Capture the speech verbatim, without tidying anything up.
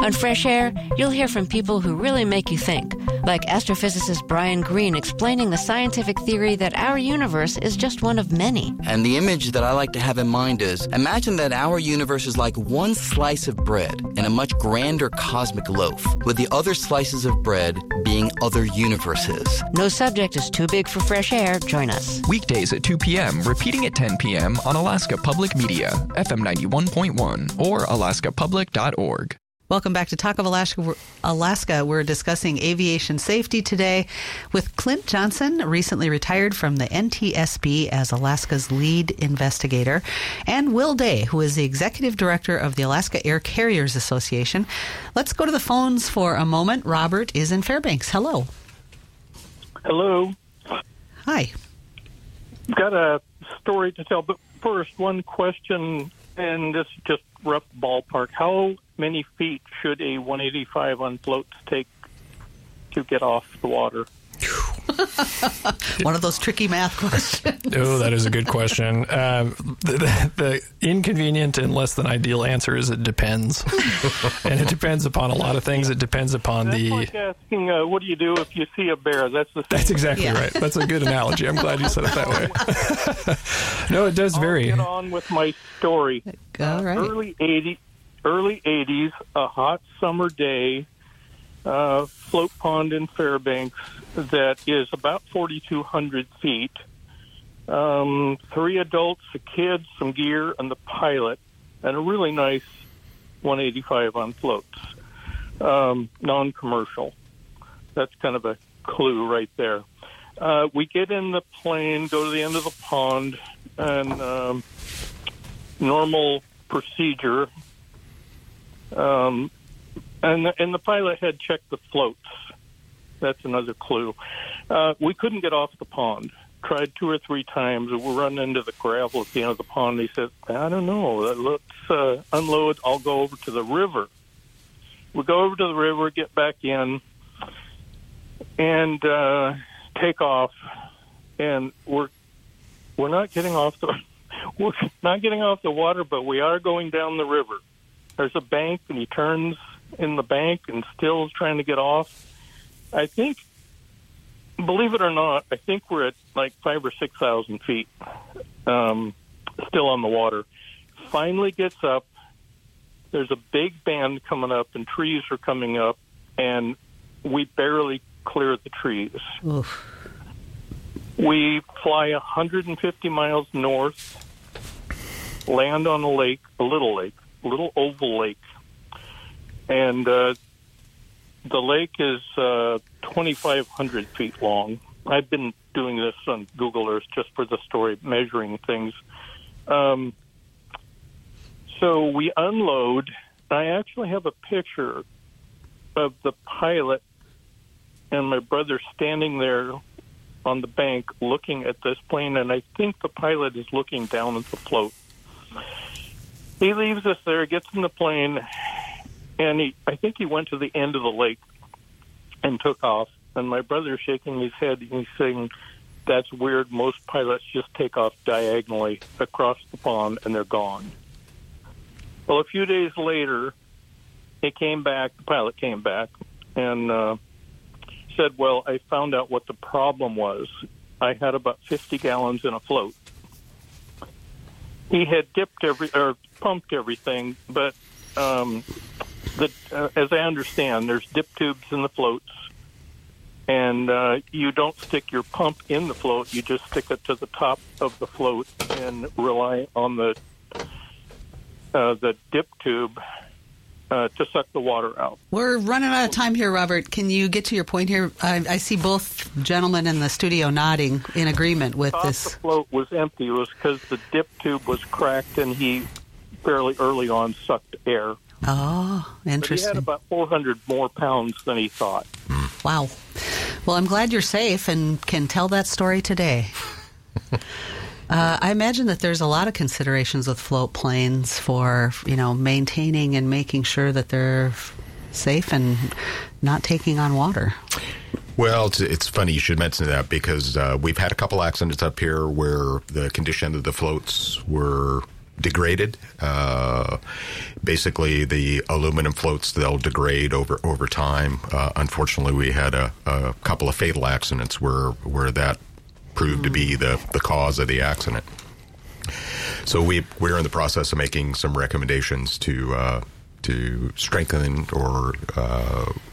On Fresh Air, you'll hear from people who really make you think, like astrophysicist Brian Greene explaining the scientific theory that our universe is just one of many. And the image that I like to have in mind is, imagine that our universe is like one slice of bread in a much grander cosmic loaf, with the other slices of bread being other universes. No subject is too big for Fresh Air. Join us. Weekdays at two p.m., repeating at ten p.m. on Alaska Public Media, F M ninety-one point one, or alaska public dot org. Welcome back to Talk of Alaska. Alaska. We're discussing aviation safety today with Clint Johnson, recently retired from the N T S B as Alaska's lead investigator, and Will Day, who is the executive director of the Alaska Air Carriers Association. Let's go to the phones for a moment. Robert is in Fairbanks. Hello. Hello. Hi. I've got a story to tell, but first, one question, and this is just rough ballpark. How many feet should a one eighty-five on floats take to get off the water? One of those tricky math questions. Oh, that is a good question. Um, the, the, the inconvenient and less than ideal answer is it depends. And it depends upon a lot of things. It depends upon That's the... like asking, uh, what do you do if you see a bear? That's the same. That's exactly Yeah. right. That's a good analogy. I'm glad you said it that way. No, it does vary. I'll get on with my story. All right. Uh, early eighties, early eighties, a hot summer day, uh, float pond in Fairbanks that is about forty-two hundred feet. Um, three adults, a kid, some gear, and the pilot, and a really nice one eighty-five on floats, um, non-commercial. That's kind of a clue right there. Uh, we get in the plane, go to the end of the pond, and um, normal procedure. Um, and, the, and the pilot had checked the floats. That's another clue. Uh, we couldn't get off the pond. Tried two or three times. We run into the gravel at the end of the pond. He said, I don't know. Let's uh, unload. I'll go over to the river. We go over to the river, get back in, and uh, take off. And we're we're not getting off the we're not getting off the water, but we are going down the river. There's a bank, and he turns in the bank and still is trying to get off. I think, believe it or not, I think we're at like five or six thousand feet, um, still on the water. Finally gets up. There's a big band coming up, and trees are coming up, and we barely clear the trees. Oof. We fly one hundred fifty miles north, land on a lake, a little lake, a little oval lake, and uh, the lake is uh, twenty-five hundred feet long. I've been doing this on Google Earth just for the story, measuring things. Um, so we unload. I actually have a picture of the pilot and my brother standing there on the bank looking at this plane, and I think the pilot is looking down at the float. He leaves us there, gets in the plane, and he, I think he went to the end of the lake and took off. And my brother's shaking his head, and he's saying, that's weird. Most pilots just take off diagonally across the pond, and they're gone. Well, a few days later, he came back, the pilot came back, and uh, said, well, I found out what the problem was. I had about fifty gallons in a float. He had dipped every, or pumped everything, but um, the, uh, as I understand, there's dip tubes in the floats, and uh, you don't stick your pump in the float. You just stick it to the top of the float and rely on the uh, the dip tube uh, to suck the water out. We're running out of time here, Robert. Can you get to your point here? I, I see both gentlemen in the studio nodding in agreement with Thought this. The float was empty. It was because the dip tube was cracked, and he fairly early on sucked air. Oh, interesting. But he had about four hundred more pounds than he thought. Wow. Well, I'm glad you're safe and can tell that story today. uh, I imagine that there's a lot of considerations with float planes for, you know, maintaining and making sure that they're safe and not taking on water. Well, it's, it's funny you should mention that because uh, we've had a couple accidents up here where the condition of the floats were degraded. Uh, basically, the aluminum floats, they'll degrade over over time. Uh, unfortunately, we had a, a couple of fatal accidents where where that proved mm. to be the, the cause of the accident. So we we're in the process of making some recommendations to uh, to strengthen or uh,